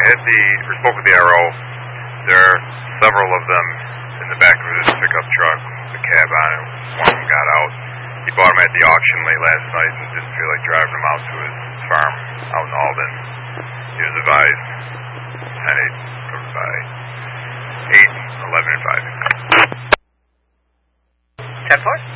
spoke with the RO. There are several of them in the back of his pickup truck with the cab on it. One of them got out. He bought them at the auction late last night and didn't feel like driving them out to his farm out in Alden. He was advised 10-8 covered by 8, 11, and 5. 10-4?